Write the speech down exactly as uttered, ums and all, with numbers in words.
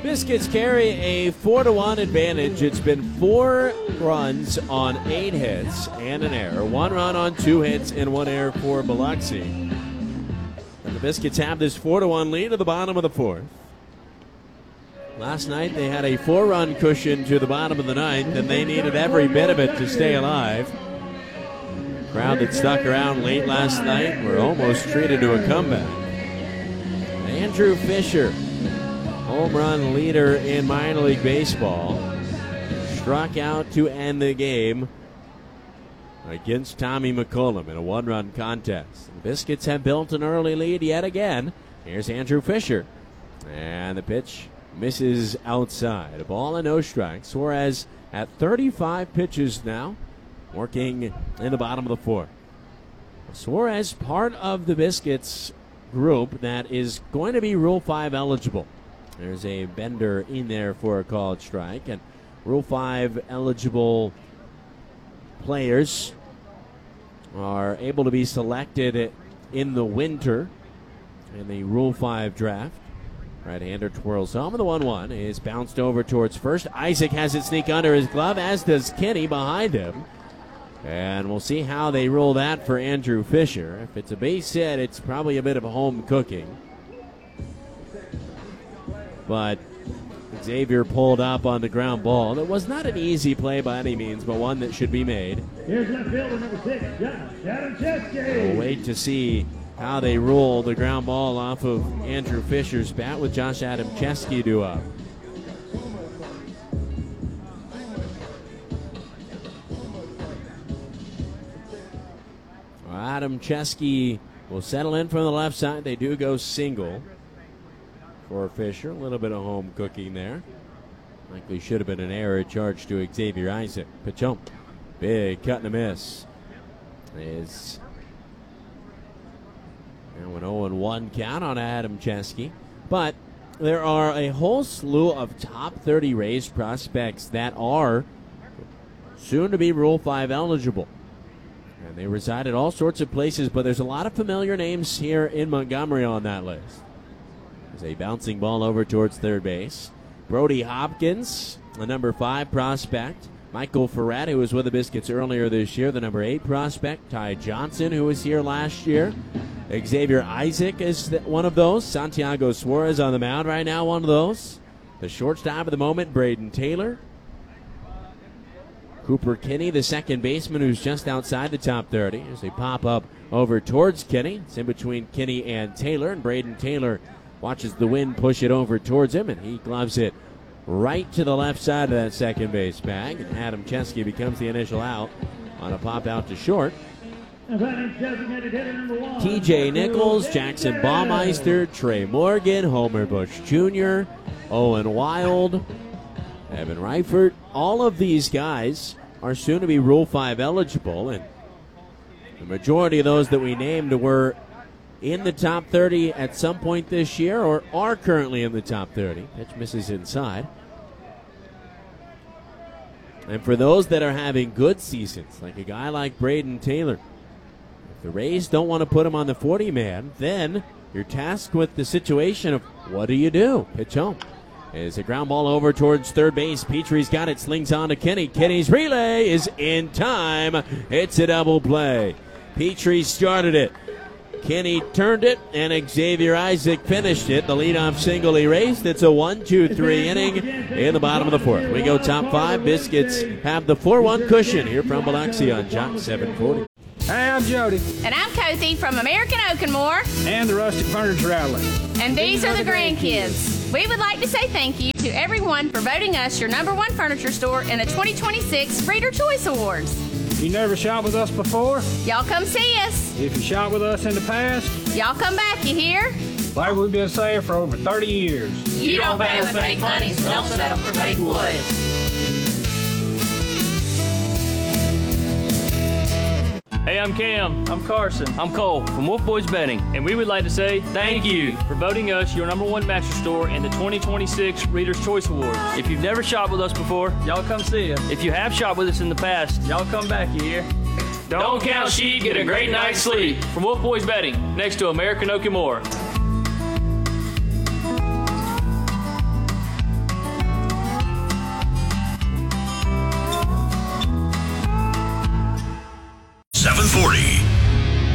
Biscuits carry a four to one advantage. It's been four runs on eight hits and an error. One run on two hits and one error for Biloxi. And the Biscuits have this four to one lead at the bottom of the fourth. Last night they had a four-run cushion to the bottom of the ninth, and they needed every bit of it to stay alive. The crowd that stuck around late last night were almost treated to a comeback. Andrew Fisher, home run leader in minor league baseball, struck out to end the game against Tommy McCullum in a one-run contest. The Biscuits have built an early lead yet again. Here's Andrew Fisher, and the pitch misses outside. A ball and no strikes. Suarez at thirty-five pitches now, working in the bottom of the fourth. Suarez, part of the Biscuits group that is going to be Rule five eligible. There's a bender in there for a called strike, and Rule five eligible players are able to be selected in the winter in the Rule five draft. Right-hander twirls home, and the one one is bounced over towards first. Isaac has it sneak under his glove, as does Kenny behind him. And we'll see how they rule that for Andrew Fisher. If it's a base hit, it's probably a bit of a home cooking. But Xavier pulled up on the ground ball. That was not an easy play by any means, but one that should be made. Here's left fielder number six, Josh Adamczewski. We'll wait to see how they roll the ground ball off of Andrew Fisher's bat with Josh Adamczewski due up. Adamczewski will settle in from the left side. They do go single for Fisher. A little bit of home cooking there. Likely should have been an error charged to Xavier Isaac. Pitch home. Big cut and a miss. Is now an oh and one count on Adamczewski. But there are a whole slew of top thirty Rays prospects that are soon to be Rule five eligible. And they reside at all sorts of places, but there's a lot of familiar names here in Montgomery on that list. There's a bouncing ball over towards third base. Brody Hopkins, the number five prospect. Michael Ferret, who was with the Biscuits earlier this year, the number eight prospect. Ty Johnson, who was here last year. Xavier Isaac is one of those. Santiago Suarez on the mound right now, one of those. The shortstop at the moment, Braden Taylor. Cooper Kinney, the second baseman, who's just outside the top thirty. As they pop up over towards Kinney. It's in between Kinney and Taylor, and Braden Taylor watches the wind push it over towards him, and he gloves it right to the left side of that second base bag. And Adamczewski becomes the initial out on a pop out to short. T J Nichols, Jackson Baumeister, Trey Morgan, Homer Bush Junior, Owen Wild, Evan Reifert. All of these guys are soon to be Rule five eligible, and the majority of those that we named were in the top thirty at some point this year or are currently in the top thirty. Pitch misses inside. And for those that are having good seasons, like a guy like Braden Taylor, if the Rays don't want to put him on the forty man, then you're tasked with the situation of what do you do? Pitch home. Is a ground ball over towards third base. Petrie's got it, slings on to Kenny. Kenny's relay is in time. It's a double play. Petrie started it. Kenny turned it, and Xavier Isaac finished it. The leadoff single he raised. It's a one two three inning in the bottom of the fourth. We go top five. Biscuits have the four one cushion here from Biloxi on Jock seven forty. Hey, I'm Jody. And I'm Cozy from American Oak and More. And the Rustic Furniture Outlet. And these are the grandkids. We would like to say thank you to everyone for voting us your number one furniture store in the twenty twenty-six Reader Choice Awards. You never shot with us before? Y'all come see us. If you shot with us in the past? Y'all come back, you hear? Like we've been saying for over thirty years. You don't pay with fake money, so don't settle for fake wood. Hey, I'm Cam. I'm Carson. I'm Cole from Wolf Boys Betting, and we would like to say thank you for voting us your number one mattress store in the twenty twenty-six Reader's Choice Awards. If you've never shopped with us before, y'all come see us. If you have shopped with us in the past, y'all come back, you hear? Don't, Don't count sheep, get a great night's sleep. From Wolf Boys Betting, next to American Oak and More. seven forty.